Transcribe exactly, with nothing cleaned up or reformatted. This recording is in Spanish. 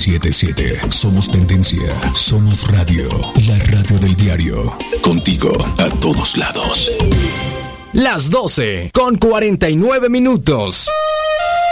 siete siete. Somos tendencia, somos radio, la radio del diario. Contigo a todos lados. Las doce con cuarenta y nueve minutos.